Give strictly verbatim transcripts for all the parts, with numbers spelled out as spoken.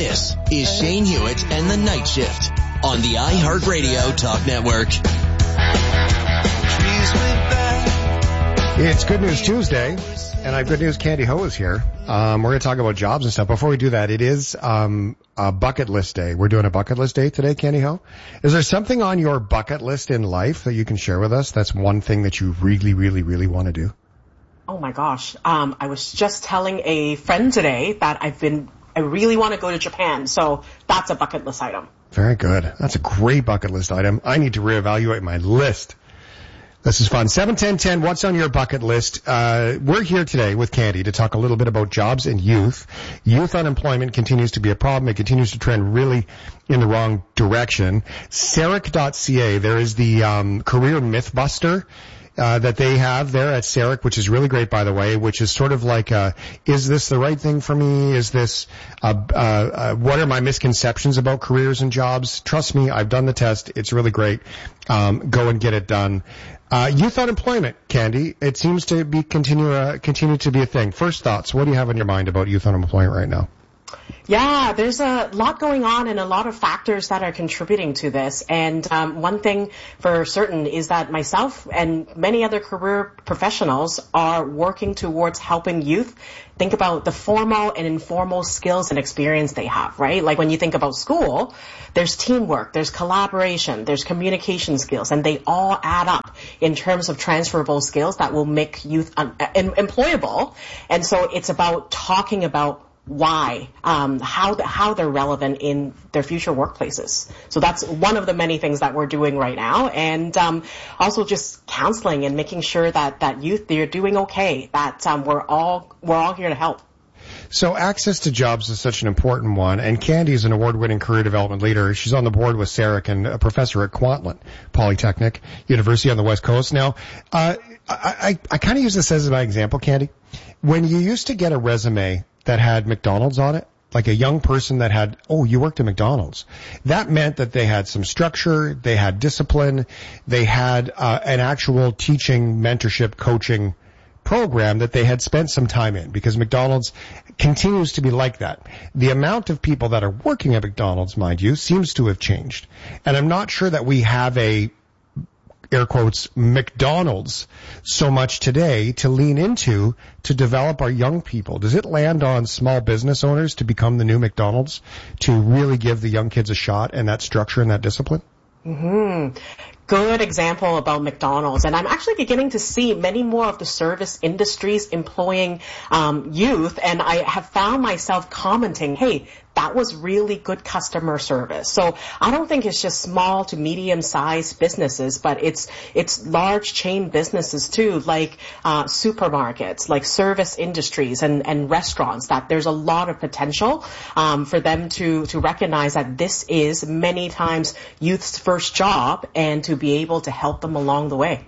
This is Shane Hewitt and the Night Shift on the iHeartRadio Talk Network. It's Good News Tuesday, and I have good news. Candy Ho is here. Um, we're going to talk about jobs and stuff. Before we do that, it is um, a bucket list day. We're doing a bucket list day today, Candy Ho. Is there something on your bucket list in life that you can share with us? That's one thing that you really, really, really want to do. Oh my gosh. Um, I was just telling a friend today that I've been, I really want to go to Japan. So that's a bucket list item. Very good. That's a great bucket list item. I need to reevaluate my list. This is fun. seven ten ten, what's on your bucket list? Uh, we're here today with Candy to talk a little bit about jobs and youth. Youth unemployment continues to be a problem. It continues to trend really in the wrong direction. Sarek dot c a, there is the um, career Mythbuster uh, that they have there at Sarek, which is really great, by the way, which is sort of like, uh, is this the right thing for me? Is this, uh, uh, uh, what are my misconceptions about careers and jobs? Trust me, I've done the test. It's really great. Um, go and get it done. Uh, youth unemployment, Candy, it seems to be continue, uh, continue to be a thing. First thoughts, what do you have in your mind about youth unemployment right now? Yeah, there's a lot going on and a lot of factors that are contributing to this. And um, one thing for certain is that myself and many other career professionals are working towards helping youth think about the formal and informal skills and experience they have, right? Like when you think about school, there's teamwork, there's collaboration, there's communication skills, and they all add up in terms of transferable skills that will make youth un- em- employable. And so it's about talking about why, um, how the, how they're relevant in their future workplaces. So that's one of the many things that we're doing right now, and um, also just counseling and making sure that that youth, they're doing okay. That um, we're all we're all here to help. So access to jobs is such an important one, and Candy is an award-winning career development leader. She's on the board with Sarek and a professor at Kwantlen Polytechnic University on the West Coast. Now, uh, I, I, I kind of use this as my example, Candy. When you used to get a resume that had McDonald's on it, like a young person that had, oh, you worked at McDonald's, that meant that they had some structure, they had discipline, they had uh, an actual teaching, mentorship, coaching program that they had spent some time in, because McDonald's continues to be like that. The amount of people that are working at McDonald's, mind you, seems to have changed. And I'm not sure that we have a, air quotes, McDonald's so much today to lean into to develop our young people. Does it land on small business owners to become the new McDonald's, to really give the young kids a shot and that structure and that discipline? Mm-hmm. Good example about McDonald's. And I'm actually beginning to see many more of the service industries employing um, youth. And I have found myself commenting, hey, that was really good customer service. So I don't think it's just small to medium-sized businesses, but it's it's large chain businesses too, like uh, supermarkets, like service industries and, and restaurants, that there's a lot of potential um, for them to, to recognize that this is many times youth's first job, and to be able to help them along the way.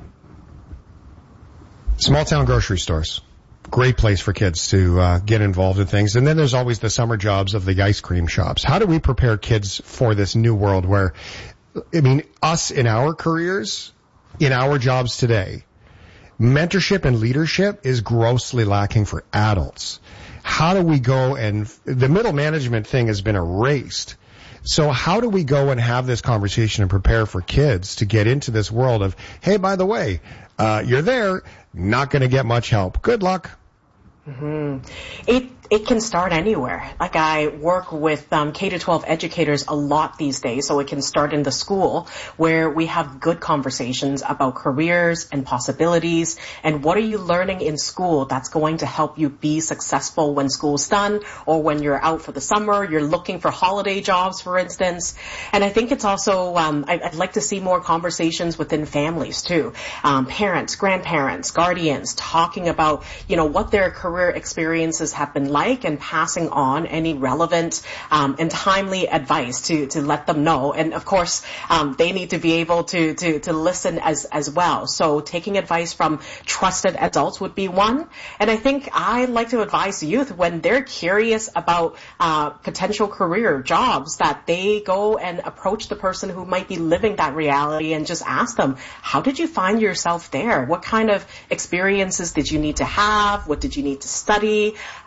Small town grocery stores. Great place for kids to uh, get involved in things. And then there's always the summer jobs of the ice cream shops. How do we prepare kids for this new world where, I mean, us in our careers, in our jobs today, mentorship and leadership is grossly lacking for adults. How do we go and, the middle management thing has been erased. So how do we go and have this conversation and prepare for kids to get into this world of, hey, by the way, uh, you're there, not going to get much help. Good luck. Mm-hmm. It it can start anywhere. Like I work with um, K to twelve educators a lot these days, so it can start in the school where we have good conversations about careers and possibilities and what are you learning in school that's going to help you be successful when school's done, or when you're out for the summer, you're looking for holiday jobs, for instance. And I think it's also, um, I, I'd like to see more conversations within families too. Um, parents, grandparents, guardians talking about, you know, what their career experiences have been like, and passing on any relevant um, and timely advice to to let them know. And of course, um, they need to be able to to to listen as as well. So taking advice from trusted adults would be one. And I think I like to advise youth when they're curious about uh, potential career jobs, that they go and approach the person who might be living that reality and just ask them, how did you find yourself there? What kind of experiences did you need to have? What did you need to study? Um, do you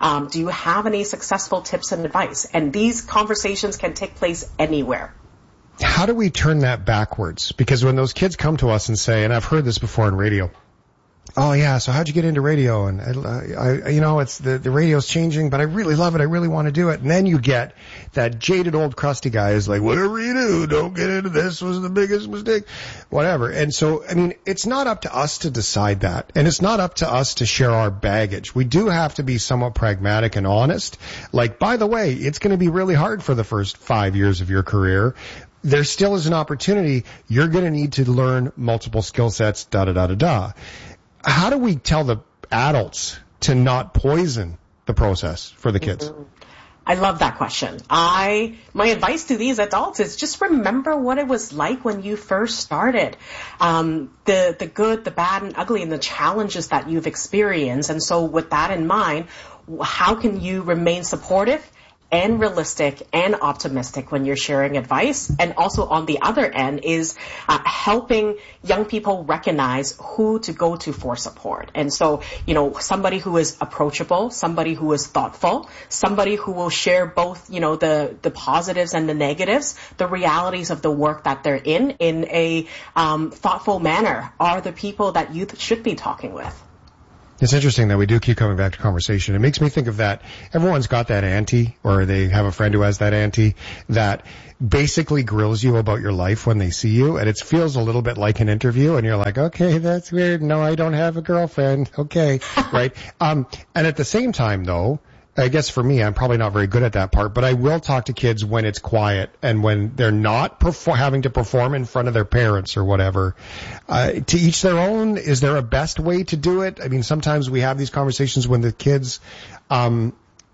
you have any successful tips and advice? And these conversations can take place anywhere. How do we turn that backwards? Because when those kids come to us and say, and I've heard this before in radio, oh yeah, so how'd you get into radio? And I, I you know, it's the, the radio's changing, but I really love it. I really want to do it. And then you get that jaded old crusty guy who's like, whatever you do, don't get into this, was the biggest mistake, whatever. And so, I mean, it's not up to us to decide that. And it's not up to us to share our baggage. We do have to be somewhat pragmatic and honest. Like, by the way, it's going to be really hard for the first five years of your career. There still is an opportunity. You're going to need to learn multiple skill sets, da da da da da. How do we tell the adults to not poison the process for the kids? Mm-hmm. I love that question. I, my advice to these adults is just remember what it was like when you first started. Um, the, the good, the bad and ugly and the challenges that you've experienced. And so with that in mind, how can you remain supportive and realistic and optimistic when you're sharing advice? And also on the other end is uh, helping young people recognize who to go to for support. And so, you know, somebody who is approachable, somebody who is thoughtful, somebody who will share both, you know, the, the positives and the negatives, the realities of the work that they're in, in a um, thoughtful manner are the people that you should be talking with. It's interesting that we do keep coming back to conversation. It makes me think of that. Everyone's got that auntie, or they have a friend who has that auntie that basically grills you about your life when they see you, and it feels a little bit like an interview, and you're like, okay, that's weird. No, I don't have a girlfriend. Okay, right? Um, and at the same time, though, I guess for me, I'm probably not very good at that part, but I will talk to kids when it's quiet and when they're not perfor- having to perform in front of their parents or whatever. Uh, to each their own. Is there a best way to do it? I mean, sometimes we have these conversations when the kids, um,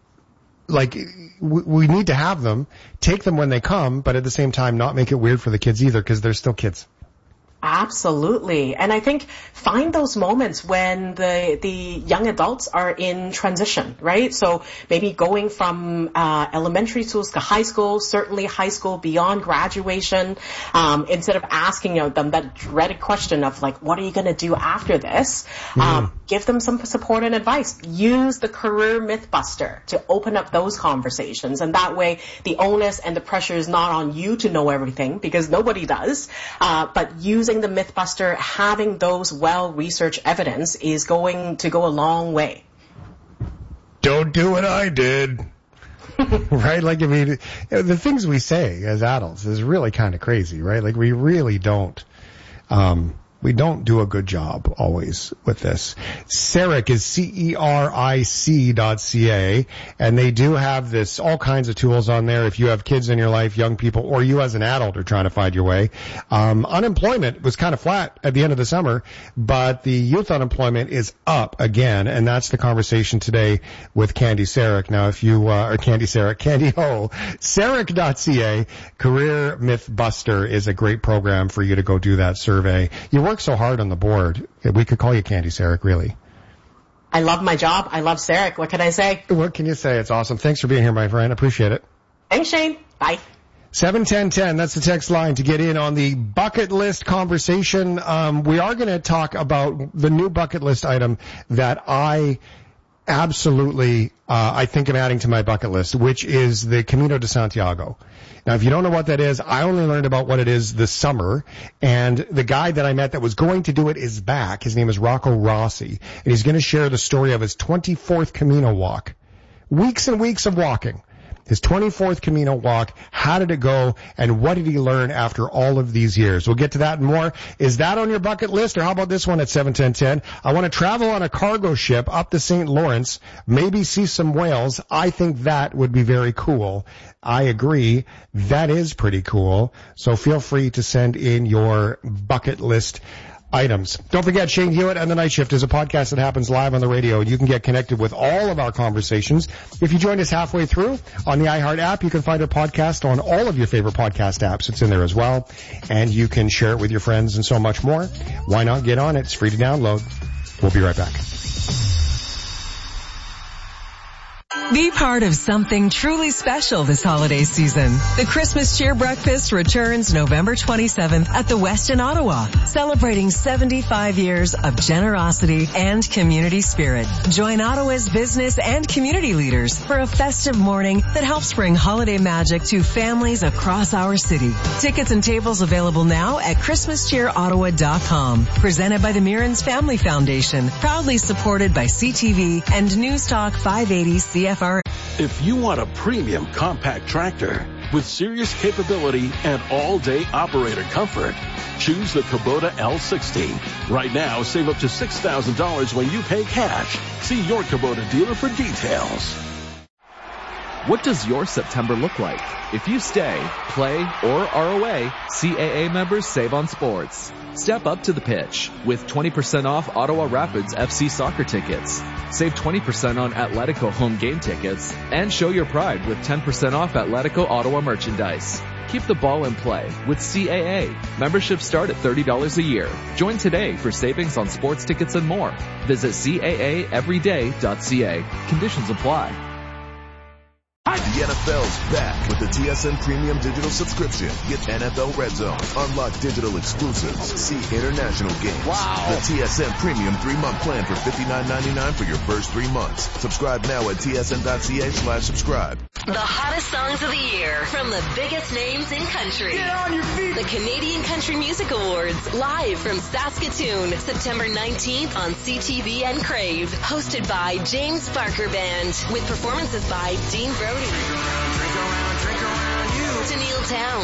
like, we, we need to have them, take them when they come, but at the same time not make it weird for the kids either because they're still kids. Absolutely. And I think find those moments when the the young adults are in transition, right? So maybe going from uh, elementary schools to high school, certainly high school beyond graduation, um, instead of asking you know, them that dreaded question of like, what are you going to do after this? Mm-hmm. Um, give them some support and advice. Use the Career Mythbuster to open up those conversations. And that way the onus and the pressure is not on you to know everything because nobody does, uh, but use the Mythbuster, having those well-researched evidence is going to go a long way. Don't do what I did. Right? Like, I mean, the things we say as adults is really kind of crazy, right? Like, we really don't, um, we don't do a good job always with this. CERIC is C E R I C dot C A, and they do have this, all kinds of tools on there if you have kids in your life, young people, or you as an adult are trying to find your way. Um, unemployment was kind of flat at the end of the summer, but the youth unemployment is up again, and that's the conversation today with Candy CERIC. Now, if you, uh, or Candy CERIC, Candy Ho, CERIC dot C A, Career Mythbuster is a great program for you to go do that survey. You work so hard on the board. We could call you Candy CERIC, really. I love my job. I love CERIC. What can I say? What can you say? It's awesome. Thanks for being here, my friend. Appreciate it. Thanks, Shane. Bye. seven ten ten, that's the text line to get in on the bucket list conversation. Um, we are going to talk about the new bucket list item that I absolutely, uh, I think of adding to my bucket list, which is the Camino de Santiago. Now, if you don't know what that is, I only learned about what it is this summer, and the guy that I met that was going to do it is back. His name is Rocco Rossi, and he's going to share the story of his twenty-fourth Camino walk. Weeks and weeks of walking. His twenty-fourth Camino walk, how did it go, and what did he learn after all of these years? We'll get to that and more. Is that on your bucket list, or how about this one at seven ten ten? I want to travel on a cargo ship up the Saint Lawrence, maybe see some whales. I think that would be very cool. I agree. That is pretty cool. So feel free to send in your bucket list items. Don't forget, Shane Hewitt and The Night Shift is a podcast that happens live on the radio. You can get connected with all of our conversations. If you joined us halfway through on the iHeart app, you can find our podcast on all of your favorite podcast apps. It's in there as well. And you can share it with your friends and so much more. Why not get on it? It's free to download. We'll be right back. Be part of something truly special this holiday season. The Christmas Cheer Breakfast returns November twenty-seventh at the Westin Ottawa, celebrating seventy-five years of generosity and community spirit. Join Ottawa's business and community leaders for a festive morning that helps bring holiday magic to families across our city. Tickets and tables available now at christmas cheer ottawa dot com. Presented by the Mirrens Family Foundation, proudly supported by C T V and News Talk five eighty C F R. If you want a premium compact tractor with serious capability and all-day operator comfort, choose the Kubota L sixty. Right now, save up to six thousand dollars when you pay cash. See your Kubota dealer for details. What does your September look like? If you stay, play, or are away, C A A members save on sports. Step up to the pitch with twenty percent off Ottawa Rapids F C soccer tickets. Save twenty percent on Atletico home game tickets and show your pride with ten percent off Atletico Ottawa merchandise. Keep the ball in play with C A A. Memberships start at thirty dollars a year. Join today for savings on sports tickets and more. Visit C A A everyday dot C A. Conditions apply. The N F L's back with the T S N Premium Digital Subscription. Get N F L Red Zone, unlock digital exclusives, see international games. Wow. The T S N Premium three-month plan for fifty-nine ninety-nine for your first three months. Subscribe now at T S N dot C A slash subscribe. The hottest songs of the year from the biggest names in country. Get on your feet. The Canadian Country Music Awards, live from Saskatoon, September nineteenth on C T V and Crave. Hosted by James Barker Band, with performances by Dean Brody, Drink around, drink around, drink around you. Tennille Town,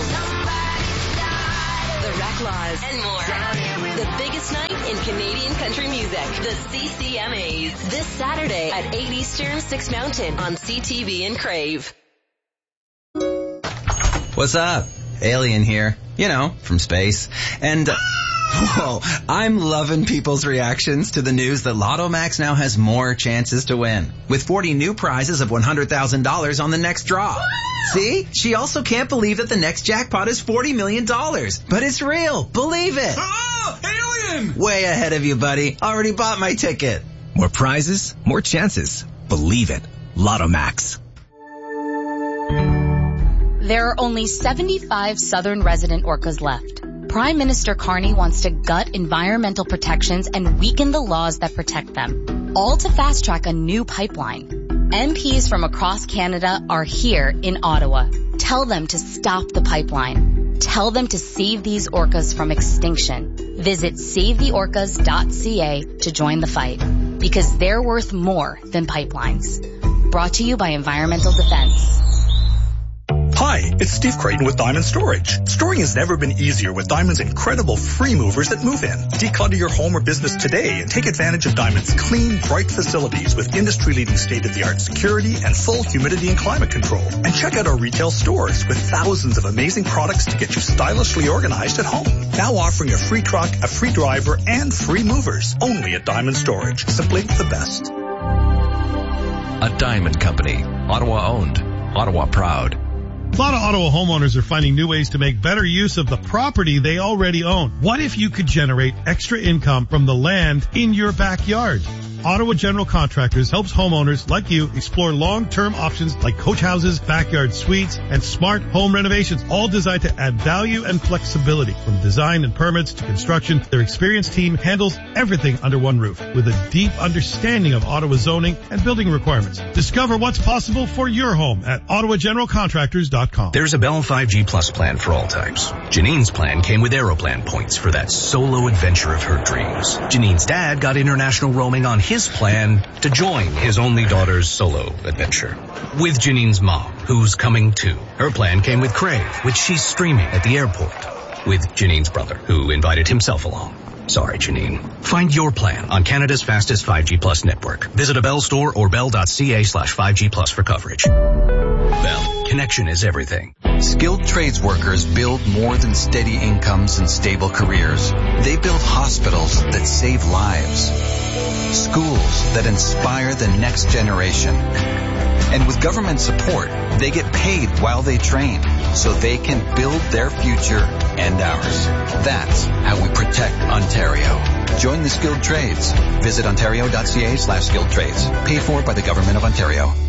The Reclaws, and more. The biggest night in Canadian country music, the C C M As. This Saturday at eight Eastern, six Mountain on C T V and Crave. What's up? Alien here. You know, from space. And... Uh, Whoa, I'm loving people's reactions to the news that Lotto Max now has more chances to win, with forty new prizes of one hundred thousand dollars on the next draw. See? She also can't believe that the next jackpot is forty million dollars. But it's real. Believe it. Oh, alien! Way ahead of you, buddy. Already bought my ticket. More prizes, more chances. Believe it. Lotto Max. There are only seventy-five southern resident orcas left. Prime Minister Carney wants to gut environmental protections and weaken the laws that protect them, all to fast-track a new pipeline. M Ps from across Canada are here in Ottawa. Tell them to stop the pipeline. Tell them to save these orcas from extinction. Visit save the orcas dot C A to join the fight, because they're worth more than pipelines. Brought to you by Environmental Defense. Hi, it's Steve Creighton with Diamond Storage. Storing has never been easier with Diamond's incredible free movers that move in. Declutter your home or business today and take advantage of Diamond's clean, bright facilities with industry-leading state-of-the-art security and full humidity and climate control. And check out our retail stores with thousands of amazing products to get you stylishly organized at home. Now offering a free truck, a free driver, and free movers. Only at Diamond Storage. Simply the best. A Diamond Company. Ottawa owned. Ottawa proud. A lot of Ottawa homeowners are finding new ways to make better use of the property they already own. What if you could generate extra income from the land in your backyard? Ottawa General Contractors helps homeowners like you explore long-term options like coach houses, backyard suites, and smart home renovations, all designed to add value and flexibility. From design and permits to construction, their experienced team handles everything under one roof with a deep understanding of Ottawa zoning and building requirements. Discover what's possible for your home at ottawa general contractors dot com. There's a Bell five G Plus plan for all types. Janine's plan came with Aeroplan points for that solo adventure of her dreams. Janine's dad got international roaming on his plan to join his only daughter's solo adventure. With Janine's mom, who's coming too. Her plan came with Crave, which she's streaming at the airport. With Janine's brother, who invited himself along. Sorry, Janine. Find your plan on Canada's fastest five G Plus network. Visit a Bell store or bell dot C A slash five G Plus for coverage. Bell. Connection is everything. Skilled trades workers build more than steady incomes and stable careers. They build hospitals that save lives. Schools that inspire the next generation. And with government support, they get paid while they train so they can build their future and ours. That's how we protect Ontario. Join the skilled trades. Visit ontario dot C A slash skilled trades. Paid for by the Government of Ontario.